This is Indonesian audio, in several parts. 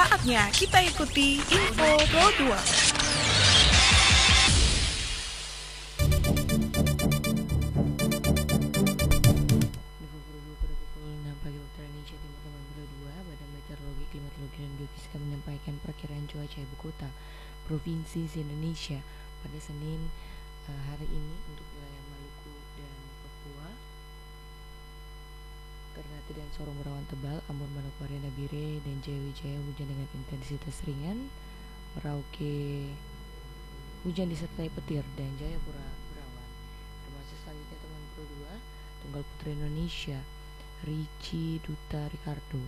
Saatnya kita ikuti Info Pro 2. Menyampaikan perkiraan cuaca ibu kota provinsi Indonesia pada Senin hari ini untuk wilayah Maluku dan Papua. Ternate dan Sorong berawan tebal, Ambon, Manokwari, Nabire dan Jaya Wijaya hujan dengan intensitas ringan. Merauke hujan disertai petir dan Jayapura berawan. Informasi selanjutnya teman Pro 2, Tunggal Putra Indonesia Ricci Duta Ricardo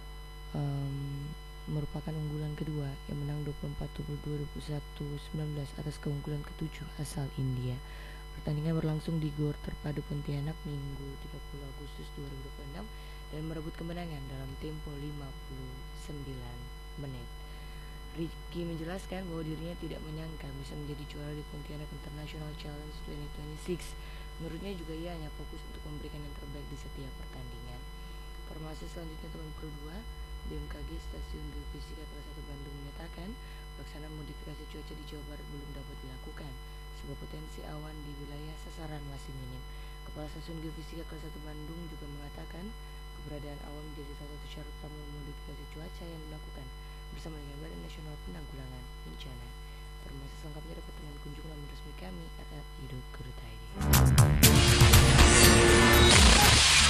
merupakan unggulan kedua yang menang 24-22, 21-19 atas keunggulan ke-7 asal India. Pertandingan berlangsung di Gor Terpadu Pontianak Minggu 30 Agustus 2026 dan merebut kemenangan dalam tempo 59 menit. Ricky menjelaskan bahwa dirinya tidak menyangka bisa menjadi juara di Pontianak International Challenge 2026. Menurutnya juga ia hanya fokus untuk memberikan yang terbaik di setiap pertandingan. Informasi selanjutnya teman Pro 2, BMKG Stasiun Geofisika kelas 1 Bandung menyatakan pelaksanaan modifikasi cuaca di Jawa Barat belum dapat dilakukan sebab potensi awan di wilayah sasaran masih minim. Kepala Stasiun Geofisika kelas 1 Bandung juga mengatakan keberadaan awan menjadi salah satu syarat utama modifikasi cuaca yang dilakukan bersama dengan Badan Nasional Penanggulangan Bencana. Informasi selengkapnya dapat dengan kunjungan laman resmi kami @hidupguru.id.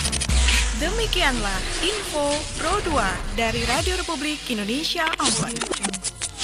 Demikianlah Info Pro 2 dari Radio Republik Indonesia Ambon.